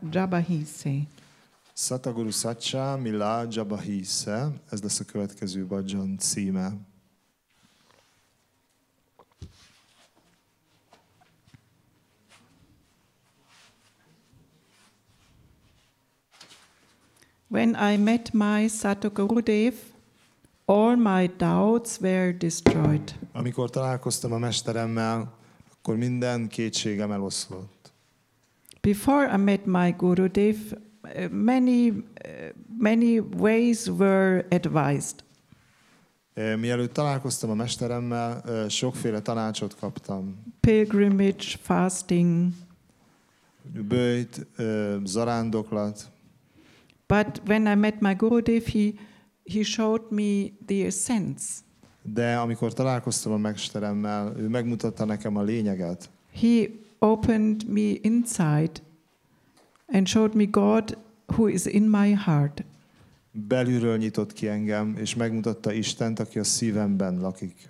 Jabahise. Sataguru Satcha Mila Jabahise, ez lesz a következő bhajan címe. When I met my Satgurudev, all my doubts were destroyed. Amikor találkoztam a mesteremmel, akkor minden kétségem eloszlott. Before I met my Gurudev, many ways were advised. Mielőtt találkoztam a mesteremmel, sokféle tanácsot kaptam. Pilgrimage, fasting. Böjt, zarándoklat. But when I met my Gurudev, he showed me the essence. De amikor találkoztam a mesteremmel, ő megmutatta nekem a lényeget. He opened me inside and showed me God who is in my heart. Belülről nyitott ki engem, és megmutatta Istent, aki a szívemben lakik.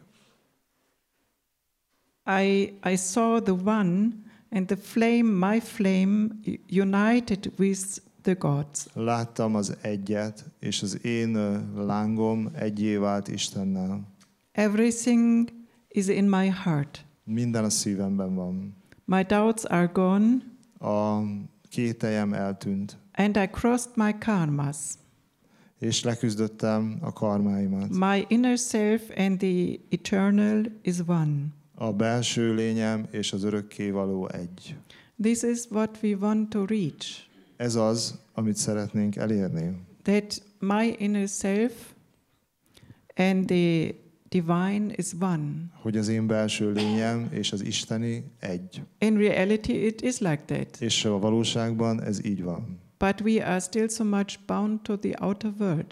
I saw the one and the flame, my flame, united with the gods. Láttam az egyet, és az én lángom egyé vált Istennel. Everything is in my heart. Minden a szívemben van. My doubts are gone. A kételjem eltűnt. And I crossed my karmas. És leküzdöttem a karmáimat. My inner self and the eternal is one. A belső lényem és az örökkévaló egy. This is what we want to reach. Ez az, amit szeretnénk elérni. That my inner self and the divine is one. Hogy az én belső lényem és az isteni egy. In reality it is like that. És a valóságban ez így van. But we are still so much bound to the outer world.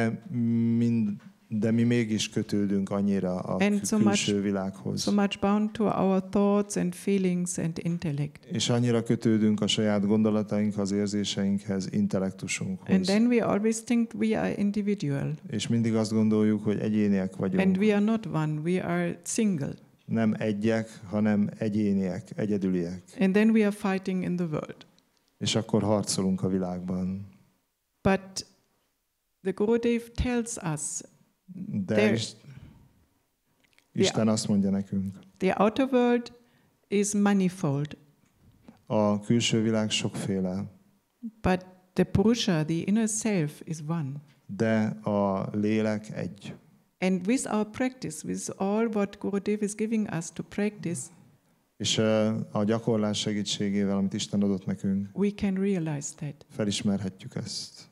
De mi mégis kötődünk annyira a külső világhoz. So much bound to our thoughts and feelings and intellect. És annyira kötődünk a saját gondolatainkhoz, érzéseinkhez, intellektusunkhoz. And then we always think we are individual. És mindig azt gondoljuk, hogy egyéniek vagyunk. And we are not one, we are single. Nem egyek, hanem egyéniek, egyedüliek. And then we are fighting in the world. És akkor harcolunk a világban. But the Gurudev tells us de Isten azt mondja nekünk. The outer world is manifold. A külső világ sokféle. But the Purusha, the inner self is one. De a lélek egy. And with our practice, with all what Gurudev is giving us to practice, és a gyakorlás segítségével, amit Isten adott nekünk, we can realize that. felismerhetjük ezt.